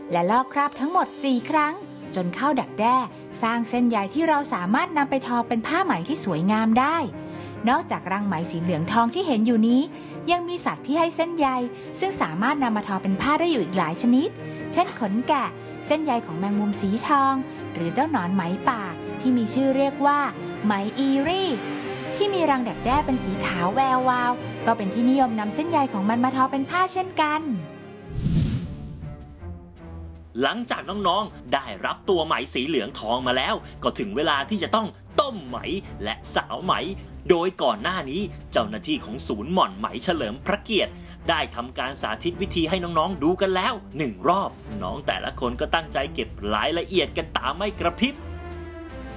และลอกคราบทั้งหมด4 ครั้งจนเข้าดักแด้สร้างเส้นใยที่เราสามารถนำไปทอเป็นผ้าไหมที่สวยงามได้นอกจากรังไหมสีเหลืองทองที่เห็นอยู่นี้ยังมีสัตว์ที่ให้เส้นใยซึ่งสามารถนำมาทอเป็นผ้าได้อยู่อีกหลายชนิดเช่นขนแกะเส้นใยของแมงมุมสีทองหรือเจ้าหนอนไหมป่าที่มีชื่อเรียกว่าไหมอีรี่ที่มีรังดักแด้เป็นสีขาวแวววาวก็เป็นที่นิยมนำเส้นใยของมันมาทอเป็นผ้าเช่นกันหลังจากน้องๆได้รับตัวไหมสีเหลืองทองมาแล้วก็ถึงเวลาที่จะต้องต้มไหมและสาวไหมโดยก่อนหน้านี้เจ้าหน้าที่ของศูนย์หม่อนไหมเฉลิมพระเกียรติได้ทำการสาธิตวิธีให้น้องๆดูกันแล้ว1 รอบน้องแต่ละคนก็ตั้งใจเก็บรายละเอียดกันตาไม่กระพริบ